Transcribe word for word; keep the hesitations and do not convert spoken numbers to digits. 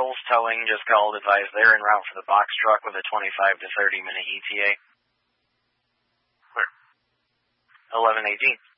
Earls Towing just called, advised they're en route for the box truck with a twenty-five to thirty minute E T A. Where? eleven eighteen.